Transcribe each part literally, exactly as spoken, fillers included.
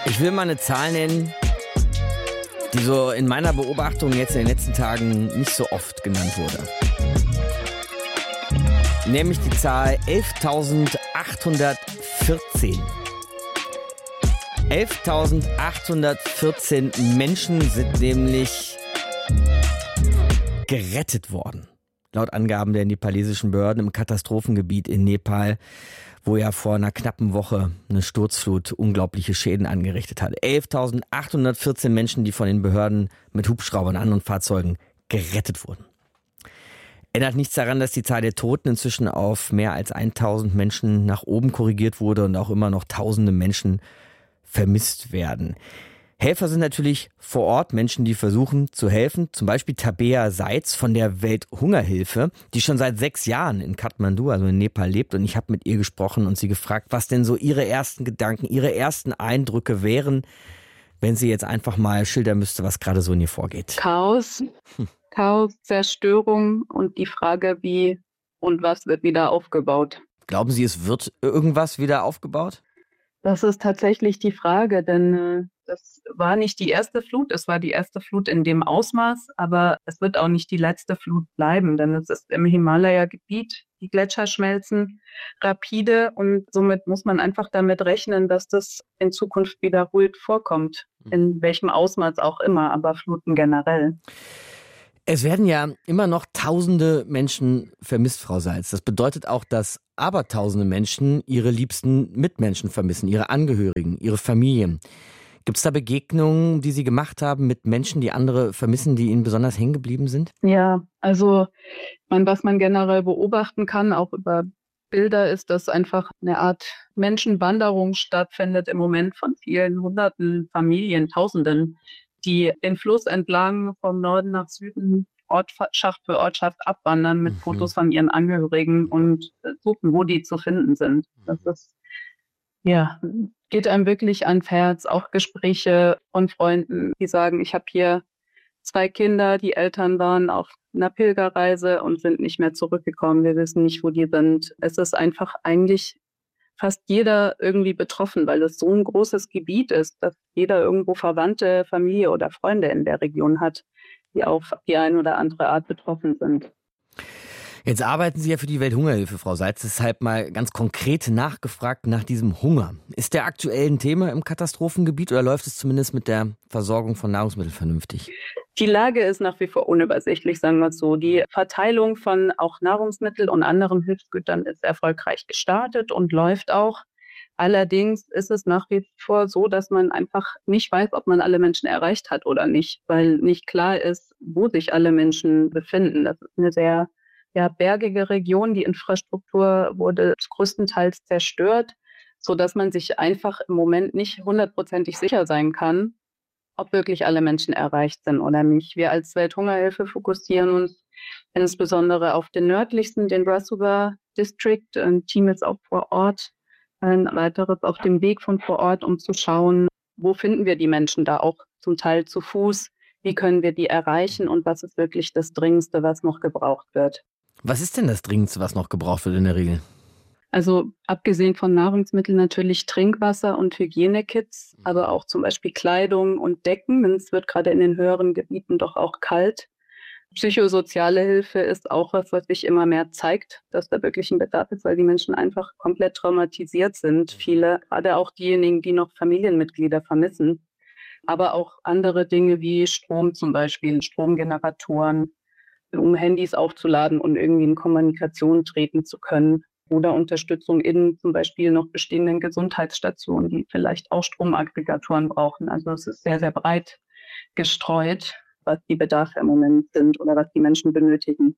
Ich will mal eine Zahl nennen, die so in meiner Beobachtung jetzt in den letzten Tagen nicht so oft genannt wurde. Nämlich die Zahl elftausendachthundertvierzehn. elftausendachthundertvierzehn Menschen sind nämlich gerettet worden. Laut Angaben der nepalesischen Behörden im Katastrophengebiet in Nepal, wo ja vor einer knappen Woche eine Sturzflut unglaubliche Schäden angerichtet hat. elftausendachthundertvierzehn Menschen, die von den Behörden mit Hubschraubern, anderen Fahrzeugen gerettet wurden. Ändert nichts daran, dass die Zahl der Toten inzwischen auf mehr als tausend Menschen nach oben korrigiert wurde und auch immer noch tausende Menschen vermisst werden. Helfer sind natürlich vor Ort, Menschen, die versuchen zu helfen. Zum Beispiel Tabea Seitz von der Welthungerhilfe, die schon seit sechs Jahren in Kathmandu, also in Nepal, lebt. Und ich habe mit ihr gesprochen und sie gefragt, was denn so ihre ersten Gedanken, ihre ersten Eindrücke wären, wenn sie jetzt einfach mal schildern müsste, was gerade so in ihr vorgeht. Chaos, hm. Chaos, Zerstörung und die Frage, wie und was wird wieder aufgebaut. Glauben Sie, es wird irgendwas wieder aufgebaut? Das ist tatsächlich die Frage, denn äh, das war nicht die erste Flut, es war die erste Flut in dem Ausmaß, aber es wird auch nicht die letzte Flut bleiben, denn es ist im Himalaya-Gebiet, die Gletscher schmelzen rapide und somit muss man einfach damit rechnen, dass das in Zukunft wiederholt vorkommt, in welchem Ausmaß auch immer, aber Fluten generell. Es werden ja immer noch tausende Menschen vermisst, Frau Seitz. Das bedeutet auch, dass abertausende Menschen ihre liebsten Mitmenschen vermissen, ihre Angehörigen, ihre Familien. Gibt es da Begegnungen, die Sie gemacht haben mit Menschen, die andere vermissen, die Ihnen besonders hängen geblieben sind? Ja, also man, was man generell beobachten kann, auch über Bilder, ist, dass einfach eine Art Menschenwanderung stattfindet im Moment von vielen hunderten Familien, Tausenden, die den Fluss entlang vom Norden nach Süden Ortschaft für Ortschaft abwandern mit mhm. Fotos von ihren Angehörigen und suchen, wo die zu finden sind. Das ist, ja, geht einem wirklich ans Herz. Auch Gespräche von Freunden, die sagen, ich habe hier zwei Kinder, die Eltern waren auf einer Pilgerreise und sind nicht mehr zurückgekommen. Wir wissen nicht, wo die sind. Es ist einfach eigentlich fast jeder irgendwie betroffen, weil es so ein großes Gebiet ist, dass jeder irgendwo Verwandte, Familie oder Freunde in der Region hat, die auf die eine oder andere Art betroffen sind. Jetzt arbeiten Sie ja für die Welthungerhilfe, Frau Seitz. Deshalb mal ganz konkret nachgefragt nach diesem Hunger. Ist der aktuell ein Thema im Katastrophengebiet oder läuft es zumindest mit der Versorgung von Nahrungsmitteln vernünftig? Die Lage ist nach wie vor unübersichtlich, sagen wir es so. Die Verteilung von auch Nahrungsmitteln und anderen Hilfsgütern ist erfolgreich gestartet und läuft auch. Allerdings ist es nach wie vor so, dass man einfach nicht weiß, ob man alle Menschen erreicht hat oder nicht, weil nicht klar ist, wo sich alle Menschen befinden. Das ist eine sehr ja, bergige Region. Die Infrastruktur wurde größtenteils zerstört, sodass man sich einfach im Moment nicht hundertprozentig sicher sein kann, ob wirklich alle Menschen erreicht sind oder nicht. Wir als Welthungerhilfe fokussieren uns insbesondere auf den nördlichsten, den Rasuwa District. Ein Team ist auch vor Ort, ein weiteres auf dem Weg von vor Ort, um zu schauen, wo finden wir die Menschen da auch zum Teil zu Fuß, wie können wir die erreichen und was ist wirklich das Dringendste, was noch gebraucht wird. Was ist denn das Dringendste, was noch gebraucht wird in der Regel? Also abgesehen von Nahrungsmitteln natürlich Trinkwasser und Hygienekits, aber auch zum Beispiel Kleidung und Decken, denn es wird gerade in den höheren Gebieten doch auch kalt. Psychosoziale Hilfe ist auch was, was sich immer mehr zeigt, dass da wirklich ein Bedarf ist, weil die Menschen einfach komplett traumatisiert sind. Viele, gerade auch diejenigen, die noch Familienmitglieder vermissen. Aber auch andere Dinge wie Strom zum Beispiel, Stromgeneratoren, um Handys aufzuladen und irgendwie in Kommunikation treten zu können. Oder Unterstützung in zum Beispiel noch bestehenden Gesundheitsstationen, die vielleicht auch Stromaggregatoren brauchen. Also es ist sehr, sehr breit gestreut, was die Bedarfe im Moment sind oder was die Menschen benötigen.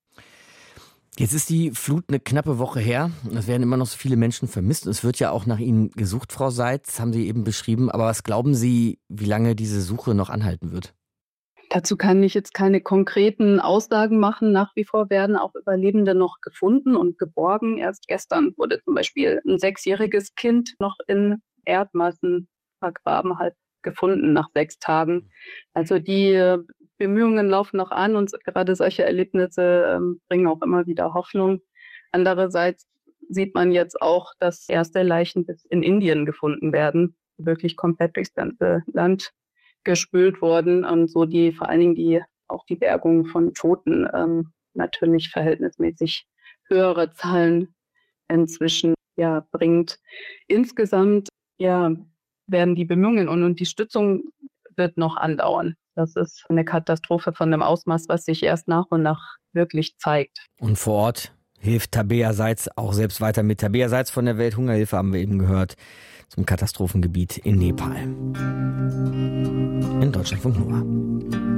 Jetzt ist die Flut eine knappe Woche her. Es werden immer noch so viele Menschen vermisst. Es wird ja auch nach Ihnen gesucht, Frau Seitz, haben Sie eben beschrieben. Aber was glauben Sie, wie lange diese Suche noch anhalten wird? Dazu kann ich jetzt keine konkreten Aussagen machen. Nach wie vor werden auch Überlebende noch gefunden und geborgen. Erst gestern wurde zum Beispiel ein sechsjähriges Kind noch in Erdmassen vergraben, halt gefunden nach sechs Tagen. Also die Bemühungen laufen noch an und gerade solche Erlebnisse ähm, bringen auch immer wieder Hoffnung. Andererseits sieht man jetzt auch, dass erste Leichen bis in Indien gefunden werden, wirklich komplett durchs ganze Land gespült worden und so die vor allen Dingen die auch die Bergung von Toten ähm, natürlich verhältnismäßig höhere Zahlen inzwischen ja bringt. Insgesamt ja werden die Bemühungen und, und die Stützung wird noch andauern. Das ist eine Katastrophe von einem Ausmaß, was sich erst nach und nach wirklich zeigt. Und vor Ort hilft Tabea Seitz auch selbst weiter mit. Tabea Seitz von der Welthungerhilfe haben wir eben gehört, zum Katastrophengebiet in Nepal. In Deutschlandfunk Nova.